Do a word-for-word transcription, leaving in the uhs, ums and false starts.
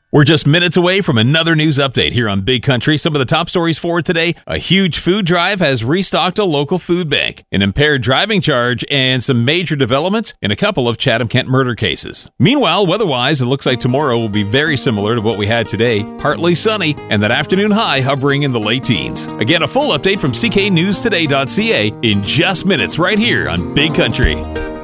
We're just minutes away from another news update here on Big Country. Some of the top stories for today: a huge food drive has restocked a local food bank, an impaired driving charge, and some major developments in a couple of Chatham-Kent murder cases. Meanwhile, weather-wise, it looks like tomorrow will be very similar to what we had today. Partly sunny, and that afternoon high hovering in the late teens. Again, a full update from c k news today dot c a in just minutes right here on Big Country.